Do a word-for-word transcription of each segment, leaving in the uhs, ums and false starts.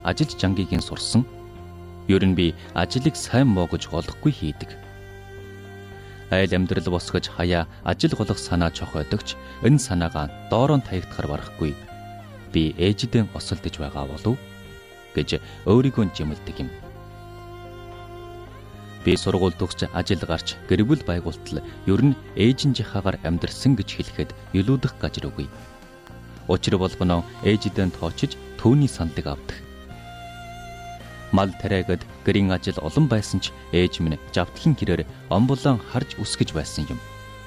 ажил жангийг нь сурсан. Ер нь би ажлыг сайн муу гэж олохгүй хийдэг. Айл амьдрал босгож хаяа ажил голох санаа чохойдогч энэ санаагаа доорон таягдахаар барахгүй. Би ээжидээ осолдож байгаа болов гэж өөрийгөө жимэлдэг юм. Би сургууль төгсч ажил гарч гэр бүл байгуултал ер нь ээжинжихаагаар амьдрсан гэж хэлэхэд илүүдэх гажруугүй. Учир болгоно ээжидээ тоочж түүний сандаг авдаг. Мал тариагад гэрийн ажил олон байсан ч ээж минь жавтгийн хэрээр омболон харж үсгэж байсан юм.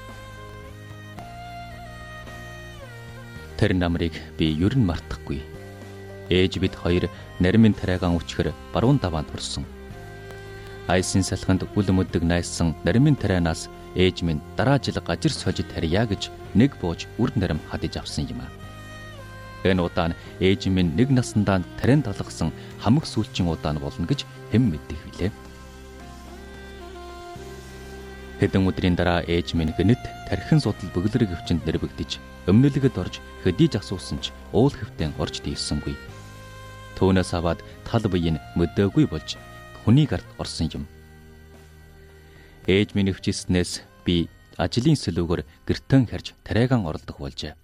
Тэр намрыг би ер нь мартахгүй. Ээж бид хоёр нарийн тариагаан өчгөр баруун даваанд хүрсэн. Айсын салханд үл мөдөг найсан нарийн тарианаас ээж минь дараа жил гажир сожид тарья гэж нэг бууж үр нарим хадиж авсан юм а. Энэ удаа нь ээж минь нэг насндаа тарианд алгасан хамаг сүүлчийн удаа нь болно гэж хэн мэддэг вүлээ. Хэдэн өдрийн дараа ээж минь гэнэт тархин судал бөглөрөг өвчнөд нэрвэгдэж өмнөлөгөд орж хөдийж асуусан ч уул хэвтэн орж дийсэнгүй. Түүнээс аваад тал буйн мөдөөгүй болж хүний гарт орсон юм. Ээж минь өвчснээс би ажлын сэлүүгээр гэртэн харж тариагаан оролдох болжээ.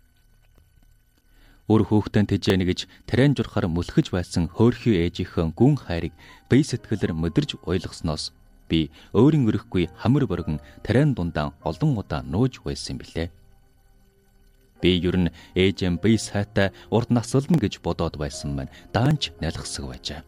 Өөр хөөхтөн тэжээнэ гэж тариан журахаар мөлхөж байсан хөөрхий ээжийнхээ гүн хайрыг бие сэтгэлээр mëдэрж ойлгосноос би өөрийн өрөхгүй хамар боргон тариан дундаа олон удаа нууж байсан билээ. Би ер нь ээжэм бие сайтай урд насална гэж бодоод байсан маань даанч нялхсаг байжээ.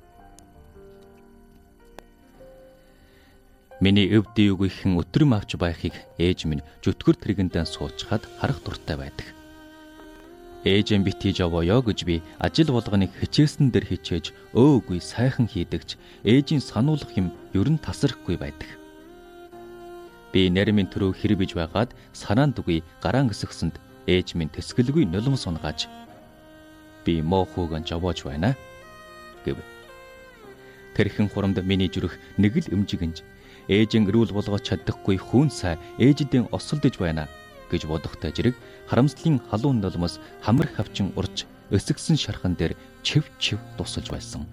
Миний өв дээгүйхэн өтрөм авч байхыг ээж минь зүтгэр тэргэндээ суучхад харах дуртай байдаг. Ээжэн битгий жавоё гэж би ажил болгоныг хичээсэн дээр хичээж өөгүй сайхан хийдэгч ээжийн сануулгах юм ер нь тасрахгүй байдаг. Би нарийн төрөө хэрвэж байгаад санаанд үгүй гараан гисгсэнд ээж минь тэсгэлгүй нулим сунгааж би моохууган жавоож байна гэв. Тэрхэн хурамд миний зүрх нэг л эмжигэнж ээжэн эрүүл болгож чаддаггүй хүн сай ээждээ осолдож байна гэж бодохтой зэрэг харамслын халуун нулимс хамар хавчин урж өсгсөн шархан дээр чив чив тусалж байсан.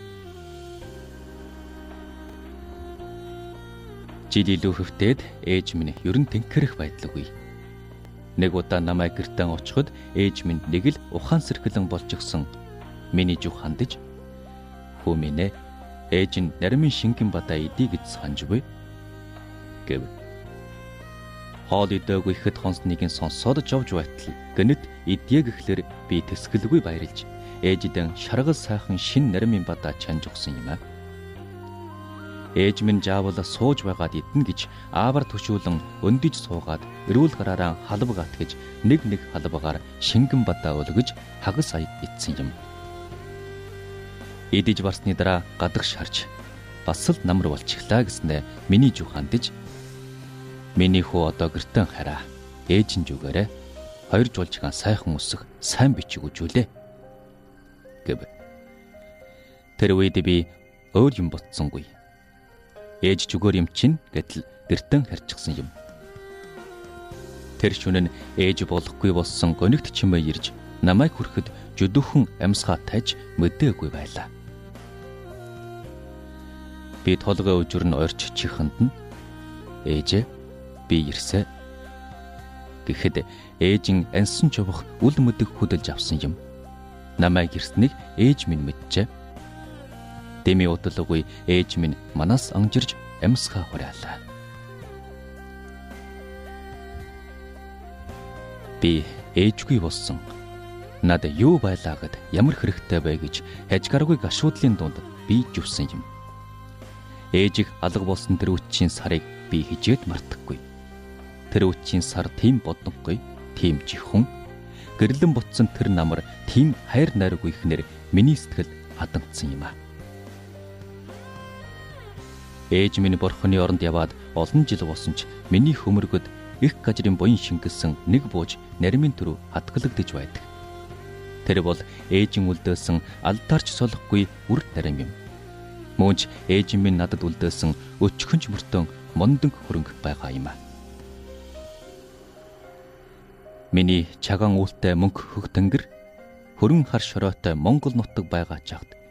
Жилилүү хөвтөд ээж минь ер нь тэнхэрэх байдалгүй. Нэг удаа намайг гэртээ очиход ээж минь нэг л ухаан сэрхлэн болчихсон миний зүг хандаж "Хүү минь ээ, ээж нь нарийн шингэн бадаа идий гэж санаж буй" гэв. Хоол идээгүй ихэд хонсныг нь сонсоод жовж байтал гэнэт идье гэхлээр би тэсгэлгүй баярлж ээждэн шаргал сайхан шин нарийн бадаа чанж өгсөн юм а. Ээж минь жаавал сууж байгаад идэнэ гэж аавар төшүүлэн өндөж суугаад эрүүл гараараа халбаг атгаж нэг нэг халбагаар шингэн бадаа өлгөж хагас аяг идсэн юм. Идэж барсны дараа гадагш харж бас л намар болчихлаа гэснээр миний зүг хандаж "Миний хүү одоо гэртэн хараа. Ээж нь зүгээрээ хоёр жуулчгаан сайхан өсөх сайн бичиг үжүүлээ" гэв. Тэр үед би өөр юм бодсонгүй. Ээж зүгээр юм чинь гэтэл гэртэн харчихсан юм. Тэр шөнө нь ээж болохгүй болсон гонигт чимээ ирж намайг хүрэхэд жүдүүхэн амьсгаа таж мэдээгүй байлаа. Би толгой өжөр нь орч чихэнд нь "Ээжээ, би ирсэ" гэхэд ээжин ансан чувах үл мэдэг хөдөлж авсан юм. Намайг ирснийг ээж минь мэдчээ. Дэми удалгүй ээж минь манаас анжирж амьсгаа хураалаа. Би ээжгүй болсон. Надад юу байлаа гэд ямар хэрэгтэй бай гэж хажгаргүй гашуудлын дунд би зүвсэн юм. Ээжиг алга болсон тэр үтчийн сарыг би хижээд мартахгүй. Тэр үтчийн сар тийм бодноггүй, тийм жихэн. Гэрлэн бутсан тэр намар тийм хайр найргүй ихнэр миний сэтгэл хадагдсан юм а. Ээж минь борхоны оронд яваад олон жил болсон ч миний хөмөргөд их гажрын буян шингэлсэн нэг бууж нарийн төрөө хатгалагдж байдаг. Тэр бол ээжин үлдээсэн алдаарч солохгүй үр нарийн юм. Мөнч ээж минь надад үлдээсэн өчхөнч мөртөн мондөг хөрөнгө байгаа юм а. Миний чагаан үүлтэй мөнх хөх тэнгэр хөрөн хар шороотой Монгол нутаг байгаа чагт